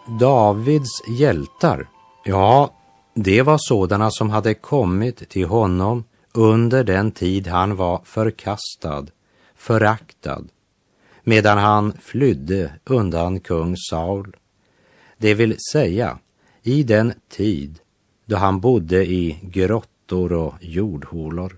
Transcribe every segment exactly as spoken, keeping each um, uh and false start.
Davids hjältar, ja, det var sådana som hade kommit till honom under den tid han var förkastad, föraktad, medan han flydde undan kung Saul. Det vill säga, i den tid då han bodde i grottor och jordhålor.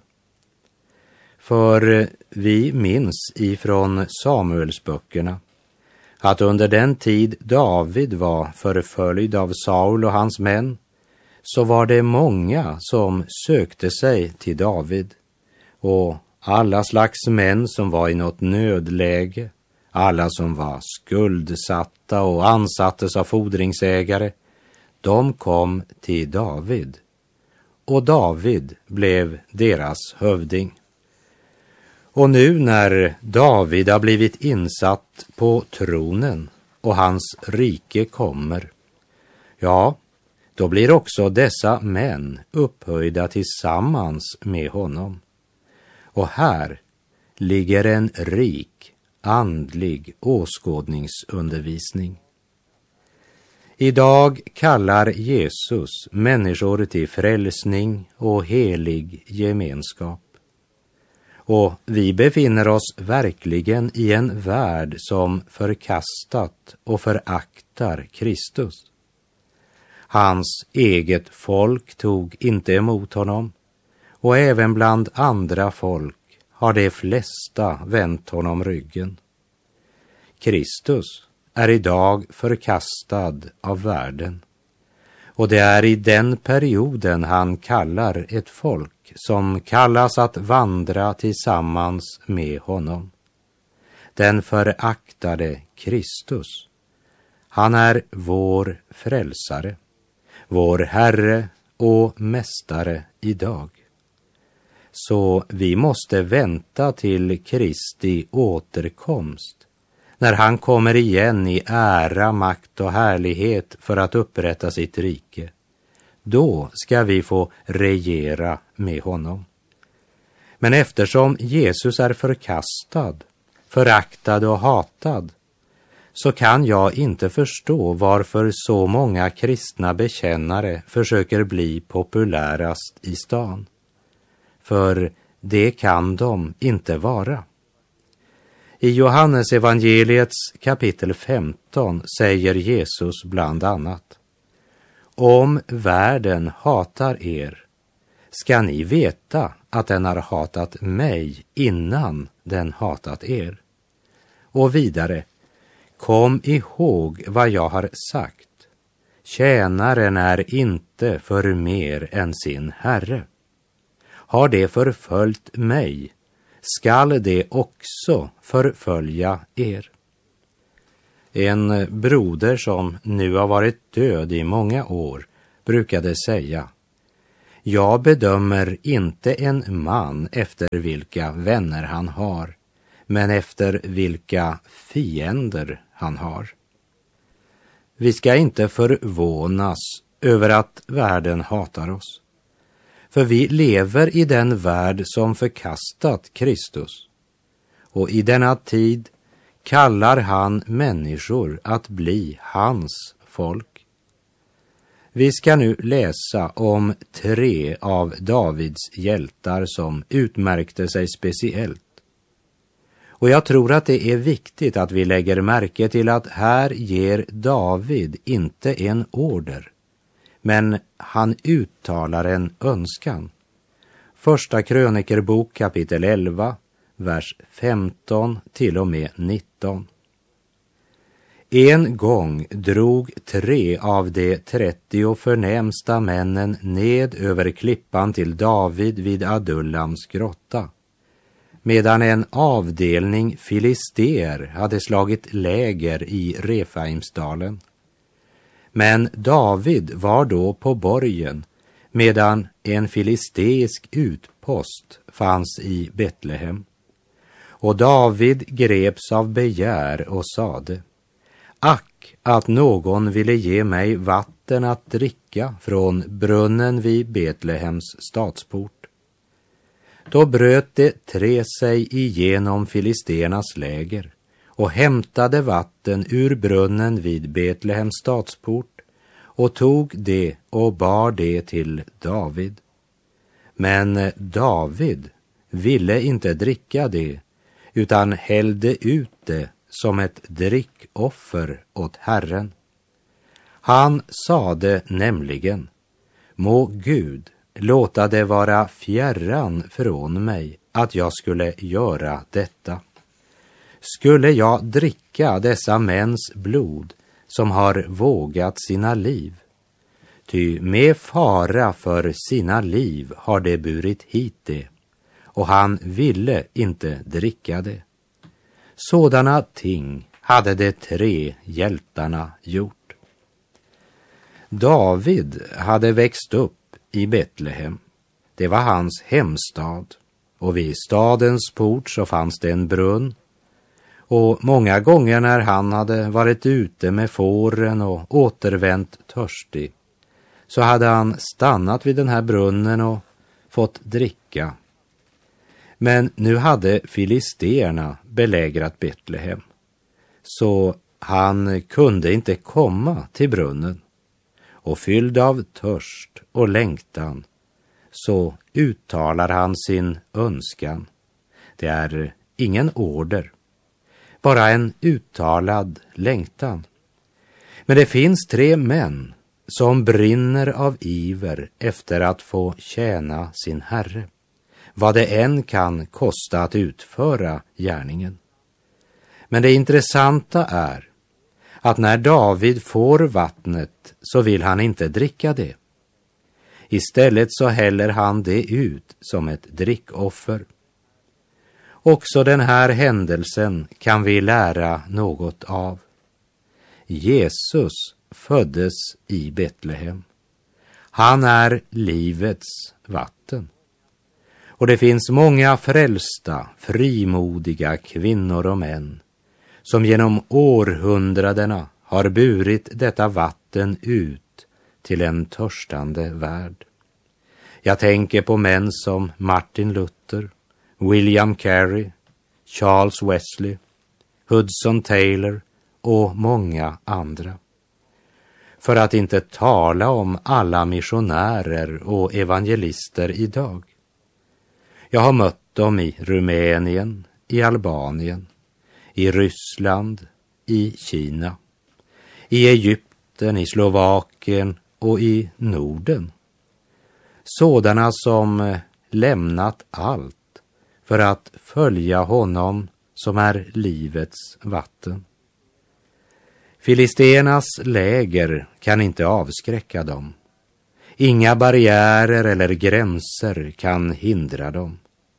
För vi minns ifrån Samuelsböckerna att under den tid David var förföljd av Saul och hans män, så var det många som sökte sig till David, och alla slags män som var i något nödläge, alla som var skuldsatta och ansattes av fordringsägare, de kom till David, och David blev deras hövding. Och nu när David har blivit insatt på tronen och hans rike kommer, ja, då blir också dessa män upphöjda tillsammans med honom. Och här ligger en rik andlig åskådningsundervisning. Idag kallar Jesus människor till frälsning och helig gemenskap. Och vi befinner oss verkligen i en värld som förkastat och föraktar Kristus. Hans eget folk tog inte emot honom, och även bland andra folk har de flesta vänt honom ryggen. Kristus är idag förkastad av världen, och det är i den perioden han kallar ett folk som kallas att vandra tillsammans med honom. Den föraktade Kristus, han är vår frälsare, vår Herre och Mästare idag. Så vi måste vänta till Kristi återkomst, när han kommer igen i ära, makt och härlighet för att upprätta sitt rike. Då ska vi få regera med honom. Men eftersom Jesus är förkastad, föraktad och hatad, så kan jag inte förstå varför så många kristna bekännare försöker bli populärast i stan. För det kan de inte vara. I Johannes evangeliets kapitel femton säger Jesus bland annat: om världen hatar er, ska ni veta att den har hatat mig innan den hatat er. Och vidare: kom ihåg vad jag har sagt. Tjänaren är inte för mer än sin herre. Har det förföljt mig, skall det också förfölja er. En broder som nu har varit död i många år brukade säga: jag bedömer inte en man efter vilka vänner han har, men efter vilka fiender han har. Vi ska inte förvånas över att världen hatar oss. För vi lever i den värld som förkastat Kristus. Och i denna tid kallar han människor att bli hans folk. Vi ska nu läsa om tre av Davids hjältar som utmärkte sig speciellt. Och jag tror att det är viktigt att vi lägger märke till att här ger David inte en order, men han uttalar en önskan. Första krönikerbok kapitel elva, vers femton till och med nitton. En gång drog tre av de trettio förnämsta männen ned över klippan till David vid Adullams grotta, medan en avdelning filister hade slagit läger i Refaimsdalen. Men David var då på borgen, medan en filisteisk utpost fanns i Betlehem. Och David greps av begär och sade: ack, att någon ville ge mig vatten att dricka från brunnen vid Betlehems stadsport. Då bröt det tre sig igenom filisternas läger, och hämtade vatten ur brunnen vid Betlehems stadsport och tog det och bar det till David. Men David ville inte dricka det, utan hällde ut det som ett drickoffer åt Herren. Han sade nämligen: må Gud låta det vara fjärran från mig att jag skulle göra detta. Skulle jag dricka dessa mäns blod som har vågat sina liv? Ty med fara för sina liv har det burit hit det, och han ville inte dricka det. Sådana ting hade de tre hjältarna gjort. David hade växt upp i Betlehem. Det var hans hemstad, och vid stadens port så fanns det en brunn. Och många gånger när han hade varit ute med fåren och återvänt törstig, så hade han stannat vid den här brunnen och fått dricka. Men nu hade filisterna belägrat Betlehem, så han kunde inte komma till brunnen. Och fylld av törst och längtan så uttalar han sin önskan. Det är ingen order, bara en uttalad längtan. Men det finns tre män som brinner av iver efter att få tjäna sin Herre, vad det än kan kosta att utföra gärningen. Men det intressanta är att när David får vattnet så vill han inte dricka det. Istället så häller han det ut som ett drickoffer. Också den här händelsen kan vi lära något av. Jesus föddes i Betlehem. Han är livets vatten. Och det finns många frälsta, frimodiga kvinnor och män som genom århundradena har burit detta vatten ut till en törstande värld. Jag tänker på män som Martin Luther, William Carey, Charles Wesley, Hudson Taylor och många andra. För att inte tala om alla missionärer och evangelister idag. Jag har mött dem i Rumänien, i Albanien, i Ryssland, i Kina, i Egypten, i Slovakien och i Norden. Sådana som lämnat allt för att följa honom som är livets vatten. Filisternas läger kan inte avskräcka dem. Inga barriärer eller gränser kan hindra dem.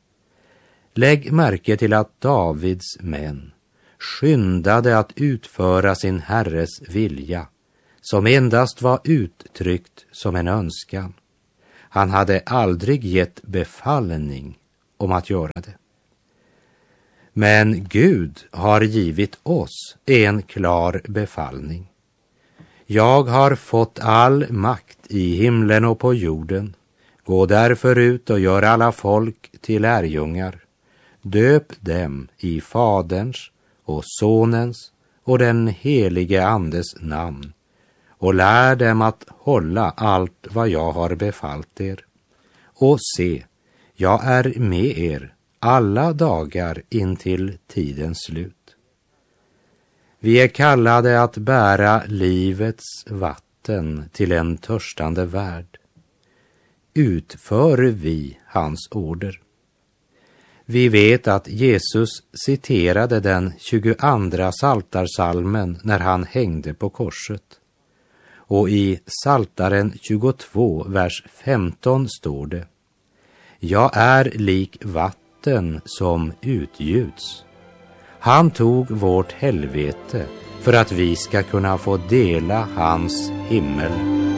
Lägg märke till att Davids män skyndade att utföra sin Herres vilja, som endast var uttryckt som en önskan. Han hade aldrig gett befallning om att göra det. Men Gud har givit oss en klar befallning. Jag har fått all makt i himlen och på jorden. Gå därför ut och gör alla folk till lärjungar. Döp dem i Faderns och Sonens och den helige Andes namn och lär dem att hålla allt vad jag har befallt er. Och se, jag är med er alla dagar intill tidens slut. Vi är kallade att bära livets vatten till en törstande värld. Utför vi hans order? Vi vet att Jesus citerade den tjugoandra psaltarpsalmen när han hängde på korset. Och i Psaltaren tjugotvå, vers femton står det: jag är lik vatten som utgjuts. Han tog vårt helvete för att vi ska kunna få dela hans himmel